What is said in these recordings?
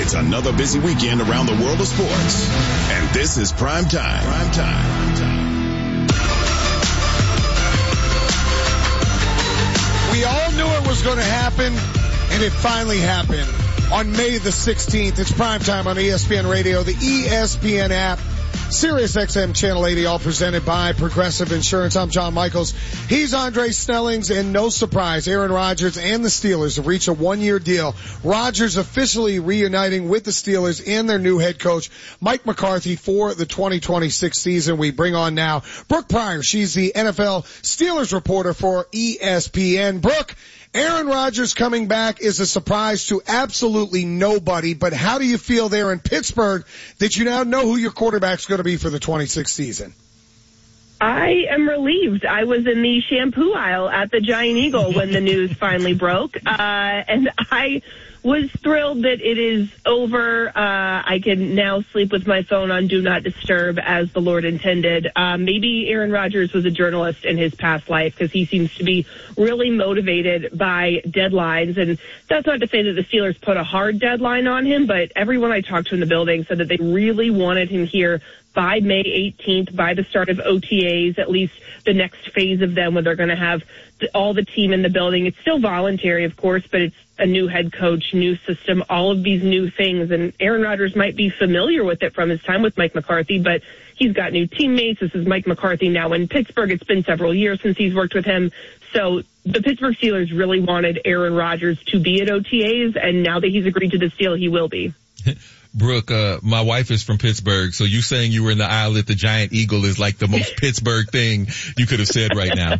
It's another busy weekend around the world of sports. And this is Prime Time. Prime Time. We all knew it was going to happen, and it finally happened. On May the 16th, it's Prime Time on ESPN Radio, the ESPN app, Sirius XM Channel 80, all presented by Progressive Insurance. I'm John Michaels. He's Andre Snellings, and no surprise, Aaron Rodgers and the Steelers have reached a one-year deal. Rodgers officially reuniting with the Steelers and their new head coach, Mike McCarthy, for the 2026 season. We bring on now Brooke Pryor. She's the NFL Steelers reporter for ESPN. Brooke, Aaron Rodgers coming back is a surprise to absolutely nobody, but how do you feel there in Pittsburgh that you now know who your quarterback's going to be for the 26th season? I am relieved. I was in the shampoo aisle at the Giant Eagle when the news finally broke, and I was thrilled that it is over. I can now sleep with my phone on Do Not Disturb as the Lord intended. Maybe Aaron Rodgers was a journalist in his past life because he seems to be really motivated by deadlines. And that's not to say that the Steelers put a hard deadline on him, but everyone I talked to in the building said that they really wanted him here by May 18th, by the start of OTAs, at least the next phase of them, where they're going to have all the team in the building. It's still voluntary, of course, but it's a new head coach, new system, all of these new things. And Aaron Rodgers might be familiar with it from his time with Mike McCarthy, but he's got new teammates. This is Mike McCarthy now in Pittsburgh. It's been several years since he's worked with him. So the Pittsburgh Steelers really wanted Aaron Rodgers to be at OTAs, and now that he's agreed to this deal, he will be. Brooke, my wife is from Pittsburgh, so you saying you were in the aisle at the Giant Eagle is like the most Pittsburgh thing you could have said right now.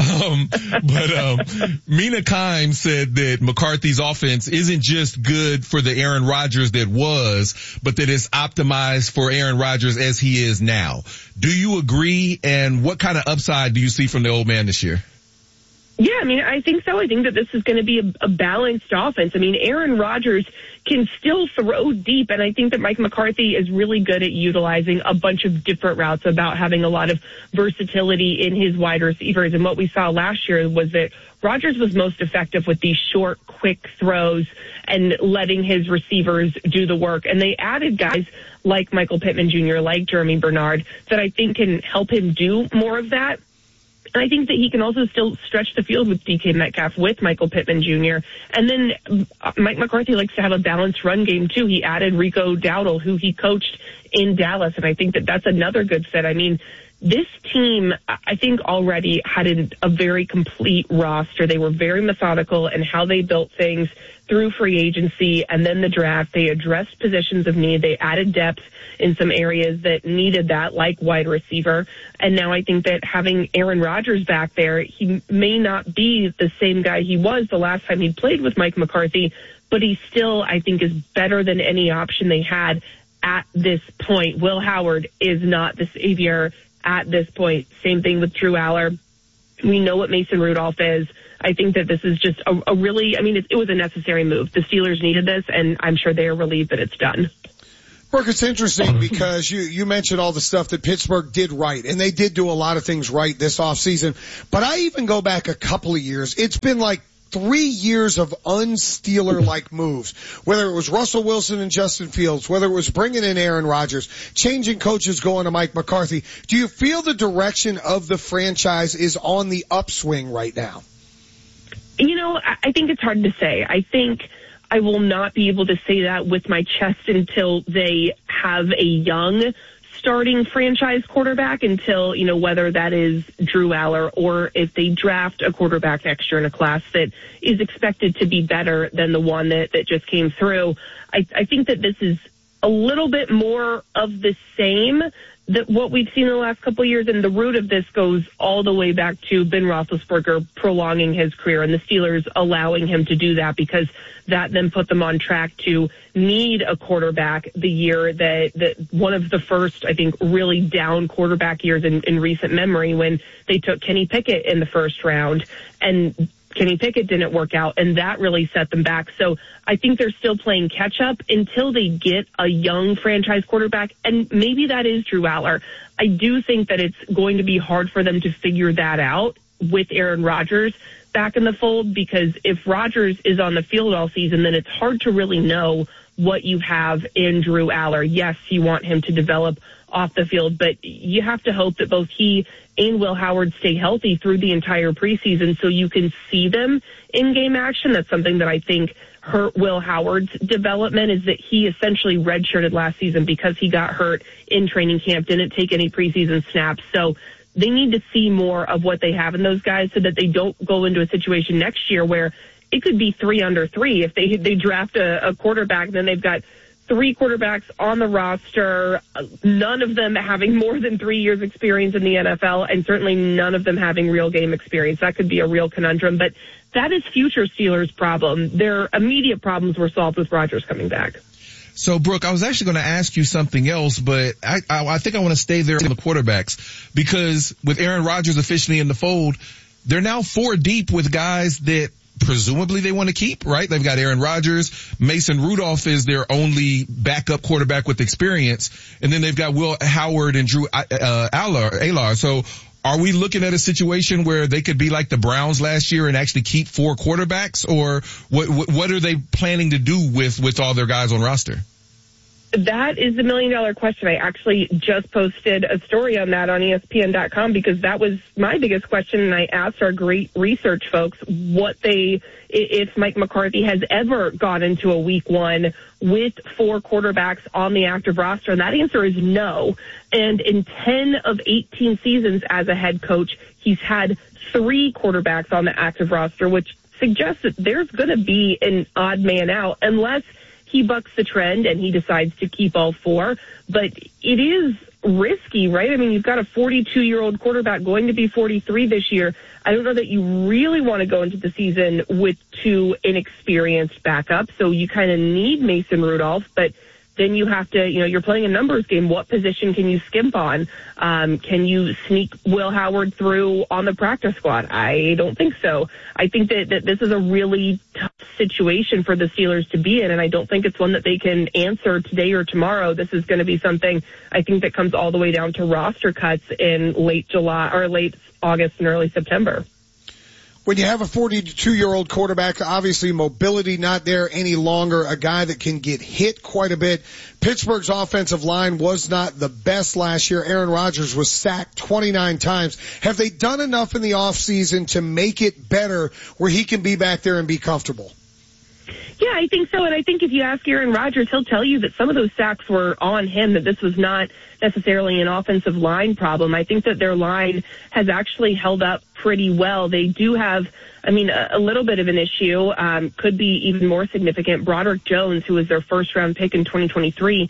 Mina Kimes said that McCarthy's offense isn't just good for the Aaron Rodgers that was, but that it's optimized for Aaron Rodgers as he is now. Do you agree? And what kind of upside do you see from the old man this year? Yeah, I mean, I think so. I think that this is going to be a balanced offense. I mean, Aaron Rodgers can still throw deep, and I think that Mike McCarthy is really good at utilizing a bunch of different routes, about having a lot of versatility in his wide receivers. And what we saw last year was that Rodgers was most effective with these short, quick throws and letting his receivers do the work. And they added guys like Michael Pittman Jr., like Jeremy Bernard, that I think can help him do more of that. And I think that he can also still stretch the field with DK Metcalf, with Michael Pittman Jr. And then Mike McCarthy likes to have a balanced run game, too. He added Rico Dowdle, who he coached in Dallas, and I think that that's another good fit. I mean, this team, I think, already had a very complete roster. They were very methodical in how they built things through free agency and then the draft. They addressed positions of need. They added depth in some areas that needed that, like wide receiver. And now I think that having Aaron Rodgers back there, he may not be the same guy he was the last time he played with Mike McCarthy, but he still, I think, is better than any option they had at this point. Will Howard is not the savior at this point. Same thing with Drew Aller. We know what Mason Rudolph is. I think that this is just a really, I mean, it was a necessary move. The Steelers needed this, and I'm sure they are relieved that it's done. Brooke, it's interesting because you mentioned all the stuff that Pittsburgh did right, and they did do a lot of things right this offseason. But I even go back a couple of years. It's been like 3 years of un-Steeler-like moves, whether it was Russell Wilson and Justin Fields, whether it was bringing in Aaron Rodgers, changing coaches, going to Mike McCarthy. Do you feel the direction of the franchise is on the upswing right now? You know, I think it's hard to say. I think I will not be able to say that with my chest until they have a young starting franchise quarterback, until, you know, whether that is Drew Aller or if they draft a quarterback next year in a class that is expected to be better than the one that just came through. I think that this is a little bit more of the same that what we've seen in the last couple of years, and the root of this goes all the way back to Ben Roethlisberger prolonging his career and the Steelers allowing him to do that, because that then put them on track to need a quarterback the year that one of the first, I think, really down quarterback years in recent memory, when they took Kenny Pickett in the first round, and Kenny Pickett didn't work out, and that really set them back. So I think they're still playing catch-up until they get a young franchise quarterback, and maybe that is Drew Aller. I do think that it's going to be hard for them to figure that out with Aaron Rodgers back in the fold, because if Rodgers is on the field all season, then it's hard to really know what you have in Drew Aller. Yes, you want him to develop off the field, but you have to hope that both he and Will Howard stay healthy through the entire preseason so you can see them in game action. That's something that I think hurt Will Howard's development, is that he essentially redshirted last season because he got hurt in training camp, didn't take any preseason snaps. So they need to see more of what they have in those guys so that they don't go into a situation next year where it could be 3 under 3 if they draft a quarterback, and then they've got 3 quarterbacks on the roster, none of them having more than 3 years experience in the NFL, and certainly none of them having real game experience. That could be a real conundrum, but that is future Steelers' problem. Their immediate problems were solved with Rodgers coming back. So, Brooke, I was actually going to ask you something else, but I think I want to stay there on the quarterbacks, because with Aaron Rodgers officially in the fold, they're now 4 deep with guys that presumably they want to keep, right? They've got Aaron Rodgers. Mason Rudolph is their only backup quarterback with experience. And then they've got Will Howard and Drew Aller. So are we looking at a situation where they could be like the Browns last year and actually keep 4 quarterbacks? Or what are they planning to do with all their guys on roster? That is the $1 million question. I actually just posted a story on that on ESPN.com because that was my biggest question. And I asked our great research folks if Mike McCarthy has ever gone into a week 1 with 4 quarterbacks on the active roster. And that answer is no. And in 10 of 18 seasons as a head coach, he's had 3 quarterbacks on the active roster, which suggests that there's going to be an odd man out unless he bucks the trend and he decides to keep all 4. But it is risky, right? I mean, you've got a 42-year-old quarterback going to be 43 this year. I don't know that you really want to go into the season with 2 inexperienced backups. So you kind of need Mason Rudolph, but then you have to, you're playing a numbers game. What position can you skimp on? Can you sneak Will Howard through on the practice squad? I don't think so. I think that this is a really tough situation for the Steelers to be in, and I don't think it's one that they can answer today or tomorrow. This is going to be something I think that comes all the way down to roster cuts in late July or late August and early September. When you have a 42-year-old quarterback, obviously mobility not there any longer, a guy that can get hit quite a bit. Pittsburgh's offensive line was not the best last year. Aaron Rodgers was sacked 29 times. Have they done enough in the offseason to make it better where he can be back there and be comfortable? Yeah, I think so. And I think if you ask Aaron Rodgers, he'll tell you that some of those sacks were on him, that this was not necessarily an offensive line problem. I think that their line has actually held up pretty well. They do have, a little bit of an issue, could be even more significant. Broderick Jones, who was their first-round pick in 2023,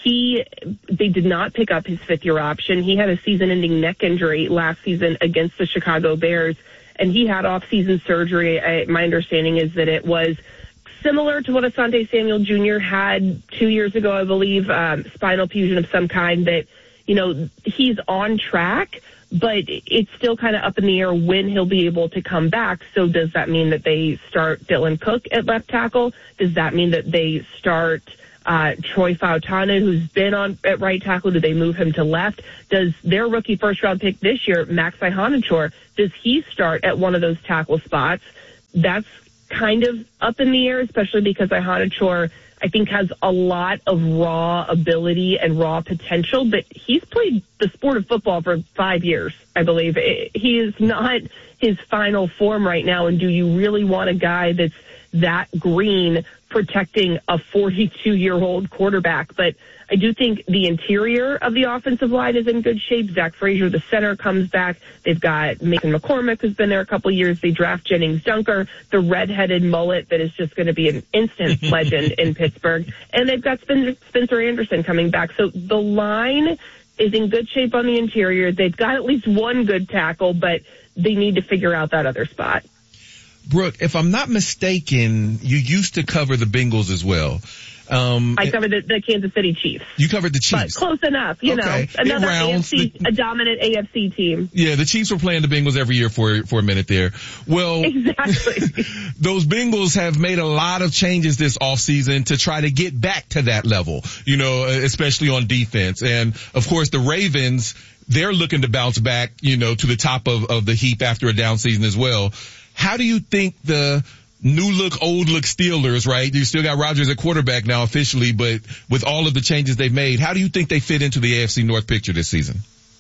they did not pick up his 5th-year option. He had a season-ending neck injury last season against the Chicago Bears, and he had off-season surgery. My understanding is that it was similar to what Asante Samuel Jr. had 2 years ago, I believe, spinal fusion of some kind, that, he's on track, but it's still kind of up in the air when he'll be able to come back. So does that mean that they start Dylan Cook at left tackle? Does that mean that they start Troy Fautanu, who's been on at right tackle? Do they move him to left? Does their rookie first-round pick this year, Max Ihonachor, does he start at one of those tackle spots? That's kind of up in the air, especially because Ihonachor, I think, has a lot of raw ability and raw potential, but he's played the sport of football for 5 years, I believe. He is not his final form right now, and do you really want a guy that's that green protecting a 42-year-old quarterback? But I do think the interior of the offensive line is in good shape. Zach Frazier, the center, comes back. They've got Mason McCormick, who's been there a couple of years. They draft Jennings Dunker, the red-headed mullet that is just going to be an instant legend in Pittsburgh. And they've got Spencer Anderson coming back. So the line is in good shape on the interior. They've got at least one good tackle, but they need to figure out that other spot. Brooke, if I'm not mistaken, you used to cover the Bengals as well. I covered the Kansas City Chiefs. You covered the Chiefs. But close enough, okay. Another a dominant AFC team. Yeah, the Chiefs were playing the Bengals every year for a minute there. Well, exactly. Those Bengals have made a lot of changes this offseason to try to get back to that level, especially on defense. And of course the Ravens, they're looking to bounce back, to the top of the heap after a down season as well. How do you think the new look, old look Steelers, right? You still got Rodgers at quarterback now officially, but with all of the changes they've made, how do you think they fit into the AFC North picture this season?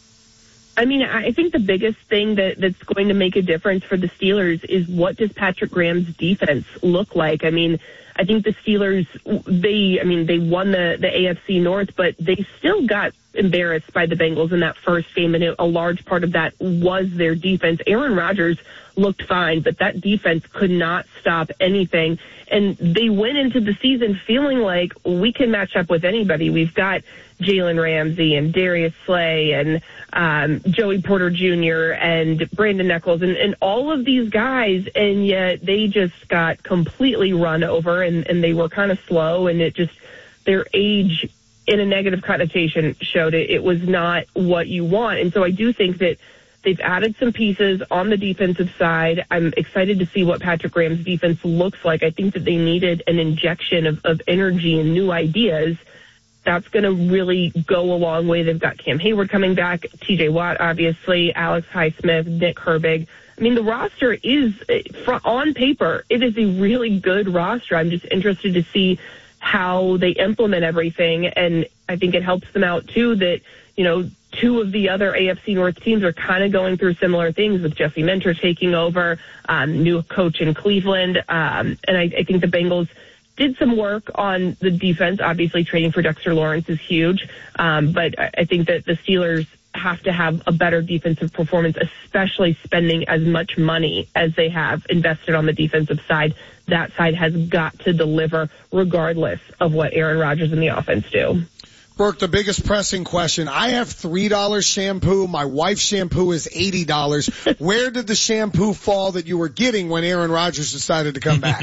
I mean, I think the biggest thing that's going to make a difference for the Steelers is what does Patrick Graham's defense look like? I mean, I think the Steelers, they won the AFC North, but they still got embarrassed by the Bengals in that first game, and a large part of that was their defense. Aaron Rodgers looked fine, but that defense could not stop anything. And they went into the season feeling like we can match up with anybody. We've got Jalen Ramsey and Darius Slay and Joey Porter Jr. and Brandon Nichols and all of these guys, and yet they just got completely run over, and they were kind of slow, and it just, their age in a negative connotation showed it was not what you want. And so I do think that they've added some pieces on the defensive side. I'm excited to see what Patrick Graham's defense looks like. I think that they needed an injection of energy and new ideas. That's going to really go a long way. They've got Cam Hayward coming back, TJ Watt, obviously, Alex Highsmith, Nick Herbig. I mean, the roster is, on paper, it is a really good roster. I'm just interested to see how they implement everything. And I think it helps them out, too, that, you know, two of the other AFC North teams are kind of going through similar things with Jesse Minter taking over, new coach in Cleveland. And I think the Bengals did some work on the defense. Obviously, trading for Dexter Lawrence is huge. But I think that the Steelers have to have a better defensive performance, especially spending as much money as they have invested on the defensive side. That side has got to deliver regardless of what Aaron Rodgers and the offense do. Brooke, the biggest pressing question. I have $3 shampoo. My wife's shampoo is $80. Where did the shampoo fall that you were getting when Aaron Rodgers decided to come back?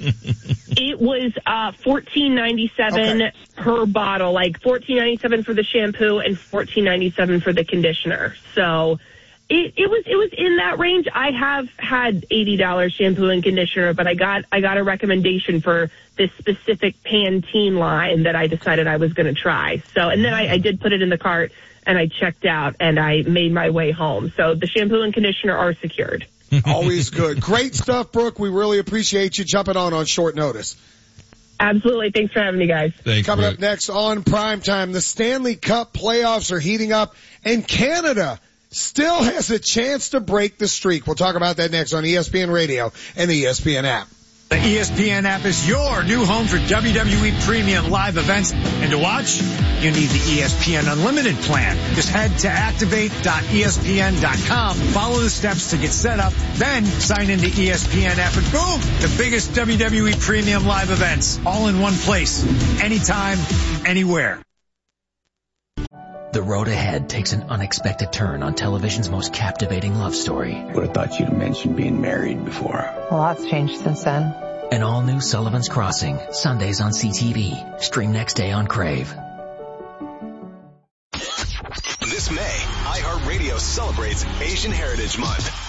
It was $14.97 per bottle, like $14.97 for the shampoo and $14.97 for the conditioner. So it was in that range. I have had $80 shampoo and conditioner, but I got a recommendation for this specific Pantene line that I decided I was going to try. So, and then I did put it in the cart and I checked out and I made my way home. So the shampoo and conditioner are secured. Always good. Great stuff, Brooke. We really appreciate you jumping on short notice. Absolutely. Thanks for having me, guys. Thanks, Coming Brooke. up next on Primetime, the Stanley Cup playoffs are heating up and Canada still has a chance to break the streak. We'll talk about that next on ESPN Radio and the ESPN app. The ESPN app is your new home for WWE Premium live events. And to watch, you need the ESPN Unlimited plan. Just head to activate.espn.com, follow the steps to get set up, then sign into ESPN app and boom, the biggest WWE Premium live events all in one place, anytime, anywhere. The road ahead takes an unexpected turn on television's most captivating love story. Would have thought you'd mentioned being married before. A lot's changed since then. An all-new Sullivan's Crossing, Sundays on CTV. Stream next day on Crave. This May, iHeartRadio celebrates Asian Heritage Month.